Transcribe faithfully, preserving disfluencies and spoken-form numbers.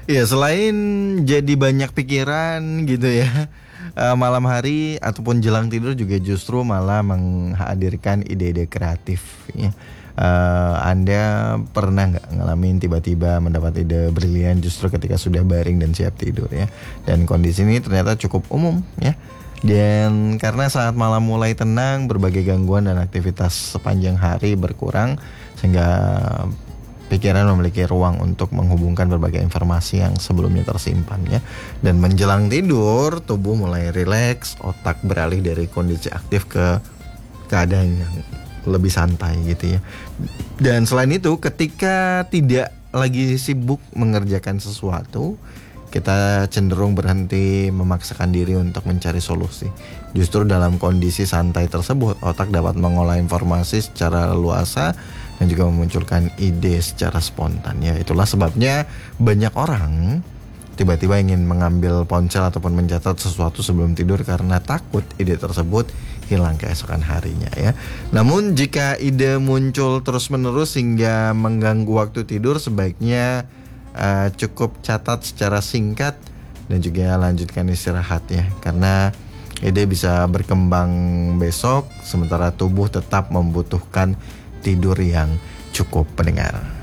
Ya selain jadi banyak pikiran gitu ya, eh, malam hari ataupun jelang tidur juga justru malah menghadirkan ide-ide kreatif ya. Eh, anda pernah nggak ngalamin tiba-tiba mendapat ide brilian justru ketika sudah baring dan siap tidur ya? Dan kondisi ini ternyata cukup umum ya. Dan karena saat malam mulai tenang, berbagai gangguan dan aktivitas sepanjang hari berkurang sehingga pikiran memiliki ruang untuk menghubungkan berbagai informasi yang sebelumnya tersimpan ya. Dan menjelang tidur, tubuh mulai rileks, otak beralih dari kondisi aktif ke keadaan yang lebih santai gitu ya. Dan selain itu, ketika tidak lagi sibuk mengerjakan sesuatu, kita cenderung berhenti memaksakan diri untuk mencari solusi. Justru dalam kondisi santai tersebut, otak dapat mengolah informasi secara luasa dan juga memunculkan ide secara spontan ya. Itulah sebabnya banyak orang tiba-tiba ingin mengambil ponsel ataupun mencatat sesuatu sebelum tidur karena takut ide tersebut hilang keesokan harinya ya. Namun jika ide muncul terus-menerus hingga mengganggu waktu tidur, sebaiknya uh, cukup catat secara singkat dan juga lanjutkan istirahat ya. Karena ide bisa berkembang besok sementara tubuh tetap membutuhkan tidur yang cukup, pendengar.